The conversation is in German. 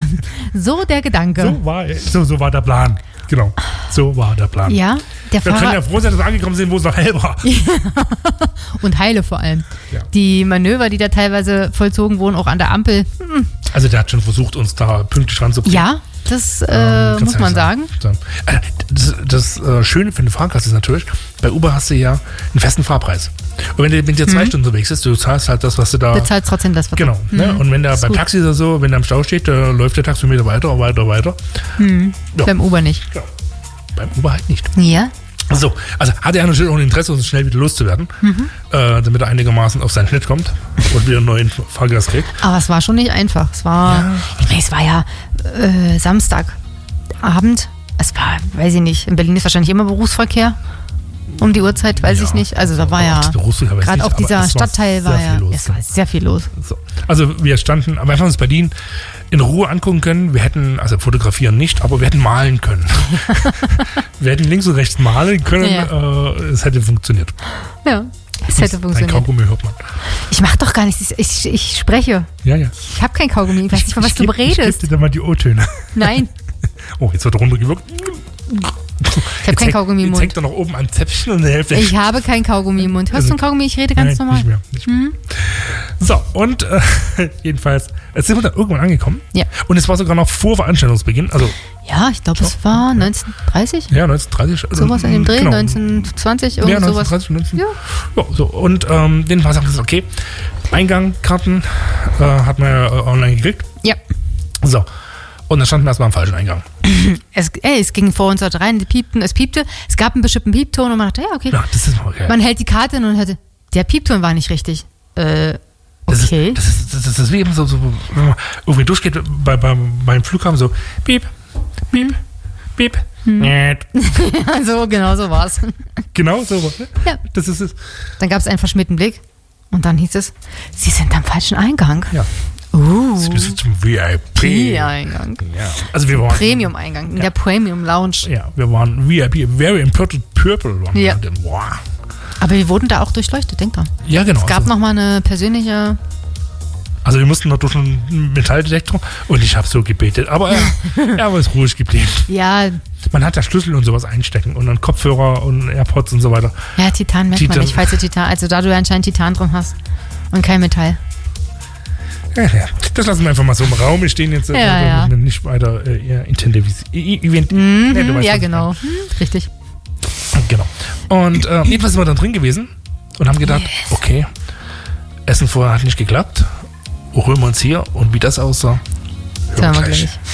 So der Gedanke. So war der Plan. Genau, so war der Plan. Ja, der Wir Fahrer... können ja froh sein, dass wir angekommen sind, wo es noch hell war. Und heile vor allem. Ja. Die Manöver, die da teilweise vollzogen wurden, auch an der Ampel. Also der hat schon versucht, uns da pünktlich ranzubringen. Ja, das muss man sagen. Das Schöne für den Fahrgast ist natürlich, bei Uber hast du ja einen festen Fahrpreis. Und wenn du mit dir 2 Stunden unterwegs bist, du zahlst halt das, was du da... Du zahlst trotzdem das, was Genau. Ne? Und wenn der beim Taxi oder so, wenn der am Stau steht, läuft der Taxometer weiter. Ja. Beim Uber nicht. Ja. Beim Uber halt nicht. Ja. So, also hat er natürlich auch ein Interesse, uns schnell wieder loszuwerden, damit er einigermaßen auf seinen Schnitt kommt und wieder einen neuen Fahrgast kriegt. Aber es war schon nicht einfach. Es war, ich meine, es war ja Samstagabend. Es war, weiß ich nicht, in Berlin ist wahrscheinlich immer Berufsverkehr. Um die Uhrzeit, weiß ich nicht. Also da war ja, gerade auf dieser Stadtteil war ja, es war sehr viel los. So. Also wir standen, aber wir haben uns Berlin in Ruhe angucken können. Wir hätten, also fotografieren nicht, aber wir hätten malen können. Wir hätten links und rechts malen können. Ja. Es hätte funktioniert. Ja, es hätte funktioniert. Ein Kaugummi hört man. Ich mach doch gar nichts. Ich spreche. Ja. Ich habe kein Kaugummi. Ich weiß nicht, von was du redest. Ich gebe dir mal die O-Töne. Nein. Oh, jetzt wird er runtergewirkt. Ich habe kein Kaugummi im Mund. Jetzt hängt er noch oben ein Zäpfchen und eine Hälfte. Ich habe kein Kaugummi im Mund. Hörst du ein Kaugummi? Ich rede ganz normal. Nicht mehr. So, und jedenfalls, jetzt sind wir dann irgendwann angekommen. Ja. Und es war sogar noch vor Veranstaltungsbeginn. Also, ja, ich glaube, es war 1930. Ja, 1930. Also, sowas in dem Dreh, genau. 1920, irgend sowas. 1930, ja, so. Und jedenfalls haben wir gesagt, okay, Eingangkarten hat man ja online gekriegt. Ja. So. Und dann standen wir erstmal am falschen Eingang. Es ging vor uns dort rein, es piepte, es gab einen bestimmten Piepton und man dachte, ja, okay. Ja, das ist okay. Man hält die Karte und hörte, der Piepton war nicht richtig. Okay. Das ist wie immer so, wenn man irgendwie durchgeht beim Flughafen, so piep, piep, piep. So, genau so war es. Genau so war es, ne? Ja. Das ist es. Dann gab es einen verschmierten Blick und dann hieß es, Sie sind am falschen Eingang. Ja. Wir sind zum VIP-Eingang. Ja. Also wir waren Premium-Eingang, in der Premium-Lounge. Ja, wir waren VIP, Very Important Purple. Ja. Wow. Aber wir wurden da auch durchleuchtet, denk dran. Ja, genau. Es gab nochmal eine persönliche... Also wir mussten noch durch einen Metalldetektor und ich habe so gebetet. Aber er war ruhig geblieben. Ja. Man hat ja Schlüssel und sowas einstecken und dann Kopfhörer und AirPods und so weiter. Ja, Titan merkt man nicht, falls du Titan... Also da du ja anscheinend Titan drin hast und kein Metall. Ja. Das lassen wir einfach mal so im Raum. Wir stehen jetzt nicht weiter Event. Ja, genau. Richtig. Genau. Und jedenfalls sind wir dann drin gewesen und haben gedacht, okay, Essen vorher hat nicht geklappt. Holen wir uns hier und wie das aussah, hören wir gleich.